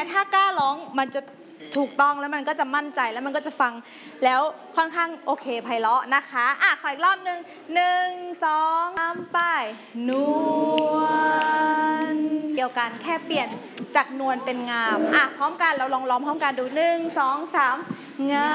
ถ้ากล้าร้องมันจะถูกต้องแล้วมันก็จะมั่นใจแล้วมันก็จะฟังแล้วค่อนข้างโอเคไพเราะนะคะขออีกรอบหนึ่ง1 2 3ไปนวลเดียวกันแค่เปลี่ยนจากนวลเป็นงามพร้อมกันเราลองร้องพร้อมกันดู1 2 3งาม